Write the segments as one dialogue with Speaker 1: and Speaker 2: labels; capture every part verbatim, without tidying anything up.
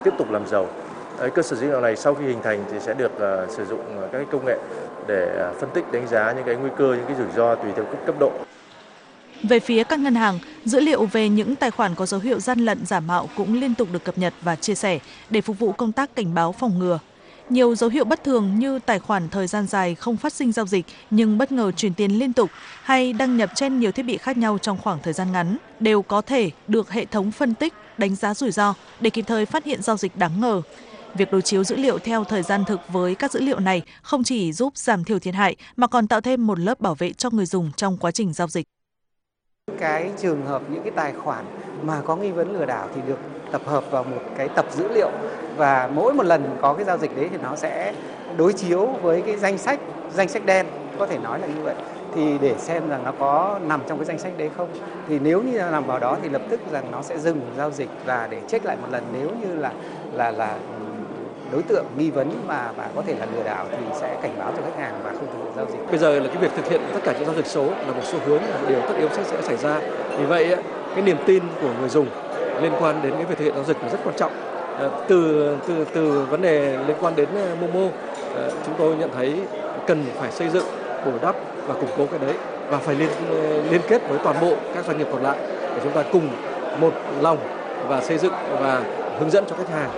Speaker 1: Tiếp tục làm giàu. Cơ sở dữ liệu này sau khi hình thành thì sẽ được uh, sử dụng các cái công nghệ để uh, phân tích, đánh giá những cái nguy cơ, những cái rủi ro tùy theo cấp độ.
Speaker 2: Về phía các ngân hàng, dữ liệu về những tài khoản có dấu hiệu gian lận giả mạo cũng liên tục được cập nhật và chia sẻ để phục vụ công tác cảnh báo phòng ngừa. Nhiều dấu hiệu bất thường như tài khoản thời gian dài không phát sinh giao dịch nhưng bất ngờ chuyển tiền liên tục hay đăng nhập trên nhiều thiết bị khác nhau trong khoảng thời gian ngắn đều có thể được hệ thống phân tích, đánh giá rủi ro để kịp thời phát hiện giao dịch đáng ngờ. Việc đối chiếu dữ liệu theo thời gian thực với các dữ liệu này không chỉ giúp giảm thiểu thiệt hại mà còn tạo thêm một lớp bảo vệ cho người dùng trong quá trình giao dịch.
Speaker 3: Cái trường hợp những cái tài khoản mà có nghi vấn lừa đảo thì được tập hợp vào một cái tập dữ liệu, và mỗi một lần có cái giao dịch đấy thì nó sẽ đối chiếu với cái danh sách danh sách đen, có thể nói là như vậy, thì để xem rằng nó có nằm trong cái danh sách đấy không. Thì nếu như nằm vào đó thì lập tức rằng nó sẽ dừng giao dịch và để check lại một lần, nếu như là là là đối tượng nghi vấn mà mà có thể là lừa đảo thì sẽ cảnh báo cho khách hàng và không thực hiện giao dịch.
Speaker 4: Bây giờ là cái việc thực hiện tất cả những giao dịch số là một xu hướng, là điều tất yếu sẽ xảy ra. Vì vậy cái niềm tin của người dùng liên quan đến cái việc thực hiện giao dịch là rất quan trọng. Từ từ từ vấn đề liên quan đến Momo, chúng tôi nhận thấy cần phải xây dựng, bồi đắp và củng cố cái đấy, và phải liên liên kết với toàn bộ các doanh nghiệp còn lại để chúng ta cùng một lòng và xây dựng và hướng dẫn cho khách hàng.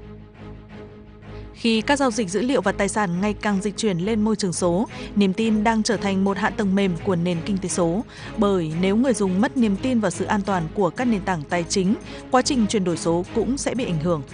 Speaker 2: Khi các giao dịch dữ liệu và tài sản ngày càng dịch chuyển lên môi trường số, niềm tin đang trở thành một hạ tầng mềm của nền kinh tế số. Bởi nếu người dùng mất niềm tin vào sự an toàn của các nền tảng tài chính, quá trình chuyển đổi số cũng sẽ bị ảnh hưởng.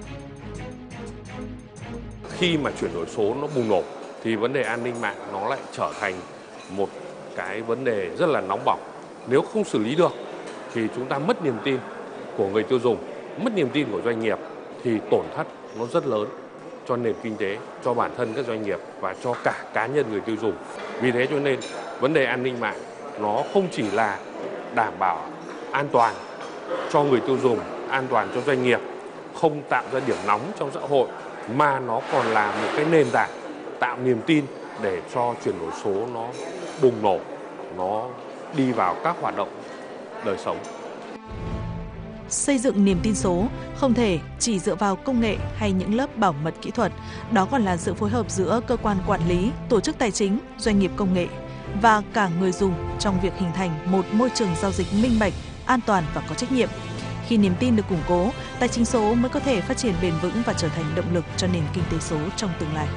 Speaker 5: Khi mà chuyển đổi số nó bùng nổ, thì vấn đề an ninh mạng nó lại trở thành một cái vấn đề rất là nóng bỏng. Nếu không xử lý được, thì chúng ta mất niềm tin của người tiêu dùng, mất niềm tin của doanh nghiệp, thì tổn thất nó rất lớn cho nền kinh tế, cho bản thân các doanh nghiệp và cho cả cá nhân người tiêu dùng. Vì thế cho nên vấn đề an ninh mạng nó không chỉ là đảm bảo an toàn cho người tiêu dùng, an toàn cho doanh nghiệp, không tạo ra điểm nóng trong xã hội, mà nó còn là một cái nền tảng tạo niềm tin để cho chuyển đổi số nó bùng nổ, nó đi vào các hoạt động đời sống.
Speaker 2: Xây dựng niềm tin số không thể chỉ dựa vào công nghệ hay những lớp bảo mật kỹ thuật, đó còn là sự phối hợp giữa cơ quan quản lý, tổ chức tài chính, doanh nghiệp công nghệ và cả người dùng trong việc hình thành một môi trường giao dịch minh bạch, an toàn và có trách nhiệm. Khi niềm tin được củng cố, tài chính số mới có thể phát triển bền vững và trở thành động lực cho nền kinh tế số trong tương lai.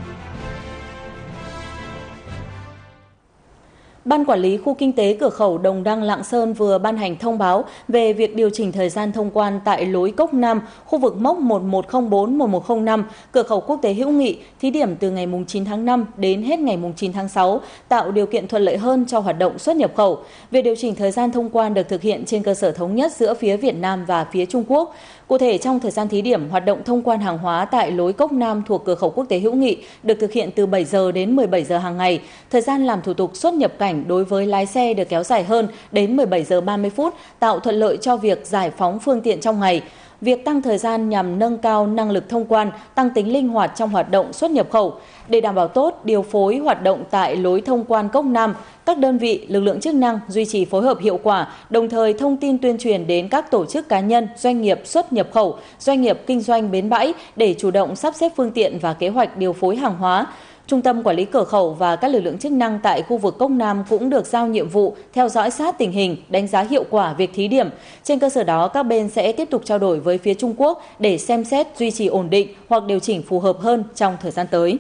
Speaker 6: Ban Quản lý Khu Kinh tế Cửa khẩu Đồng Đăng Lạng Sơn vừa ban hành thông báo về việc điều chỉnh thời gian thông quan tại lối Cốc Nam, khu vực mốc một một không bốn một một không năm, cửa khẩu quốc tế Hữu Nghị, thí điểm từ ngày chín tháng năm đến hết ngày chín tháng sáu, tạo điều kiện thuận lợi hơn cho hoạt động xuất nhập khẩu. Việc điều chỉnh thời gian thông quan được thực hiện trên cơ sở thống nhất giữa phía Việt Nam và phía Trung Quốc. Cụ thể, trong thời gian thí điểm, hoạt động thông quan hàng hóa tại lối Cốc Nam thuộc cửa khẩu quốc tế Hữu Nghị được thực hiện từ bảy giờ đến mười bảy giờ hàng ngày. Thời gian làm thủ tục xuất nhập cảnh đối với lái xe được kéo dài hơn đến mười bảy giờ ba mươi phút, tạo thuận lợi cho việc giải phóng phương tiện trong ngày. Việc tăng thời gian nhằm nâng cao năng lực thông quan, tăng tính linh hoạt trong hoạt động xuất nhập khẩu. Để đảm bảo tốt điều phối hoạt động tại lối thông quan Cốc Nam, các đơn vị, lực lượng chức năng duy trì phối hợp hiệu quả, đồng thời thông tin tuyên truyền đến các tổ chức cá nhân, doanh nghiệp xuất nhập khẩu, doanh nghiệp kinh doanh bến bãi để chủ động sắp xếp phương tiện và kế hoạch điều phối hàng hóa. Trung tâm Quản lý Cửa khẩu và các lực lượng chức năng tại khu vực Cốc Nam cũng được giao nhiệm vụ theo dõi sát tình hình, đánh giá hiệu quả việc thí điểm. Trên cơ sở đó, các bên sẽ tiếp tục trao đổi với phía Trung Quốc để xem xét duy trì ổn định hoặc điều chỉnh phù hợp hơn trong thời gian tới.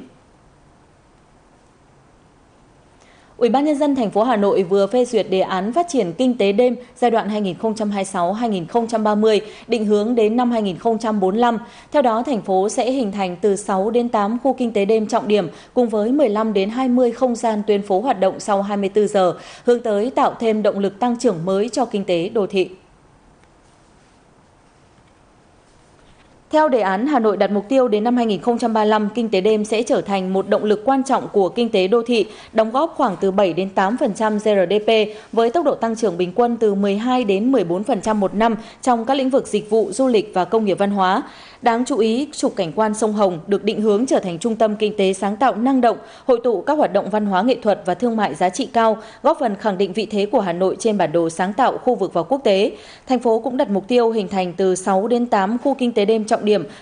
Speaker 6: Ủy ban nhân dân thành phố Hà Nội vừa phê duyệt đề án phát triển kinh tế đêm giai đoạn hai nghìn không trăm hai mươi sáu đến hai nghìn không trăm ba mươi, định hướng đến năm hai nghìn không trăm bốn mươi lăm. Theo đó, thành phố sẽ hình thành từ sáu đến tám khu kinh tế đêm trọng điểm cùng với mười lăm đến hai mươi không gian tuyến phố hoạt động sau hai mươi tư giờ, hướng tới tạo thêm động lực tăng trưởng mới cho kinh tế đô thị. Theo đề án, Hà Nội đặt mục tiêu đến năm hai nghìn không trăm ba mươi lăm, kinh tế đêm sẽ trở thành một động lực quan trọng của kinh tế đô thị, đóng góp khoảng từ bảy đến tám phần trăm giê rờ đê pê, với tốc độ tăng trưởng bình quân từ mười hai đến mười bốn phần trăm một năm trong các lĩnh vực dịch vụ, du lịch và công nghiệp văn hóa. Đáng chú ý, trục cảnh quan sông Hồng được định hướng trở thành trung tâm kinh tế sáng tạo năng động, hội tụ các hoạt động văn hóa nghệ thuật và thương mại giá trị cao, góp phần khẳng định vị thế của Hà Nội trên bản đồ sáng tạo khu vực và quốc tế. Thành phố cũng đặt mục tiêu hình thành từ sáu đến tám khu kinh tế đêm trọng trọng điểm